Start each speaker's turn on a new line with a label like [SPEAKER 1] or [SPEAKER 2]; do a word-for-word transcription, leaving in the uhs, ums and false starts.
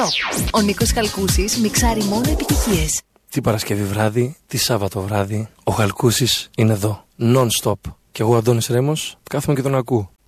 [SPEAKER 1] Ο Νίκος Χαλκούσης μιξάρει μόνο επιτυχίες.
[SPEAKER 2] Τι Παρασκευή βράδυ, τι Σάββατο βράδυ, ο Χαλκούσης είναι εδώ, non-stop. Και εγώ, Αντώνης Ρέμος, κάθομαι και τον ακούω.